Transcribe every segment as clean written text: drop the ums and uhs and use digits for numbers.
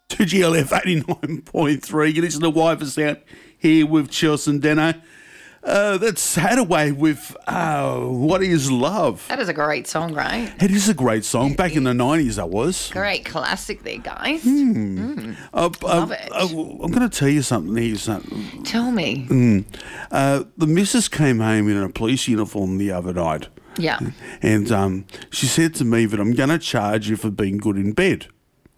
2GLF 89.3. You listen to Wipers Out here with Chelsea and Deno. That's Hadaway with What Is Love. That is a great song, right? It is a great song. Back in the 90s, that was. Great classic there, guys. Love it. I'm going to tell you something here. Tell me. The missus came home in a police uniform the other night. Yeah. And she said to me that I'm going to charge you for being good in bed.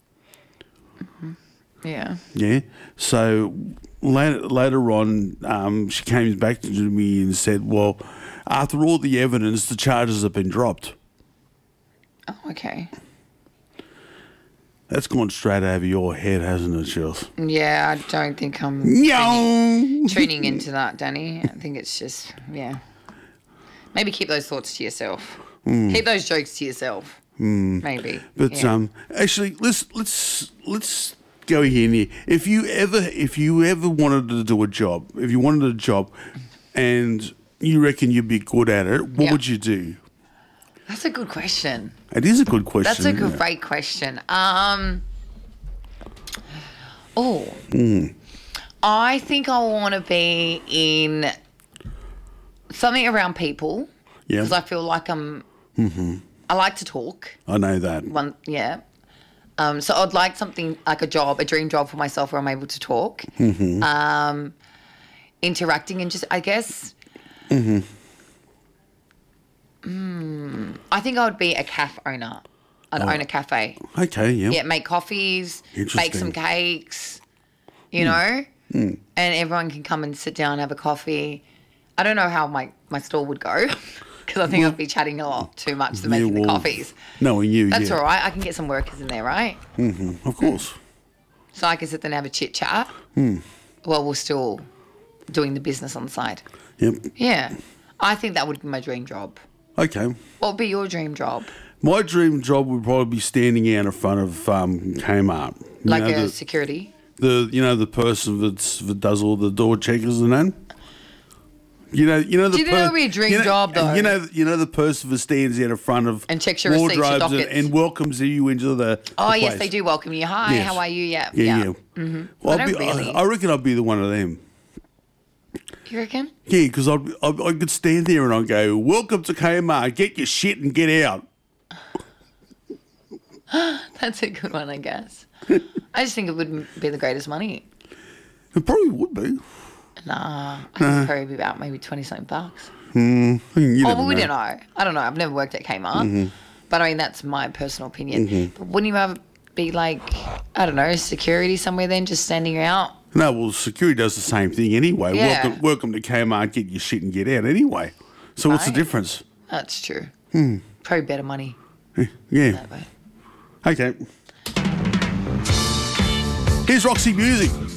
Yeah. Yeah. So later on, she came back to me and said, well, after all the evidence, the charges have been dropped. Oh, okay. That's gone straight over your head, hasn't it, Chelsea? Yeah, I don't think I'm tuning into that, Danny. I think it's just, yeah. Maybe keep those thoughts to yourself. Keep those jokes to yourself. Maybe. But actually, let's go here. If you ever wanted to do a job, if you wanted a job, and you reckon you'd be good at it, what would you do? That's a good question. It is a good question. That's a great question. I think I want to be in something around people. Yeah. Because I feel like I like to talk. I know that. So I'd like something like a dream job for myself where I'm able to talk, interacting and just, I guess, I think I would be a cafe owner. I'd own a cafe. Okay, yeah. Yeah, make coffees, bake some cakes, and everyone can come and sit down and have a coffee. I don't know how my stall would go because I think I'd be chatting a lot too much to making the coffees. Knowing you, That's all right. I can get some workers in there, right? Of course. So I can sit there and have a chit-chat while we're still doing the business on the side. Yep. Yeah. I think that would be my dream job. Okay. What would be your dream job? My dream job would probably be standing out in front of Kmart. Security? The person that does all the door checkers and that. Do you know that would be a dream job though? You know the person that stands out in front of and checks your receipts, your dockets, and welcomes you into the place. Yes, they do welcome you. Hi, yes. how are you? Yeah. Mm-hmm. Well, I reckon I'd be the one of them. You reckon? Yeah, because I could stand there and I'd go, "Welcome to Kmart. Get your shit and get out." That's a good one, I guess. I just think it wouldn't be the greatest money. It probably would be. Nah, I think it'd probably be about maybe 20-something bucks. We don't know. I don't know. I've never worked at Kmart. But I mean, that's my personal opinion. But wouldn't you rather be like, I don't know, security somewhere then, just standing out? No, well, security does the same thing anyway. Yeah. Welcome to Kmart, get your shit and get out anyway. So what's the difference? That's true. Probably better money. Yeah. That way. Okay. Here's Roxy Music.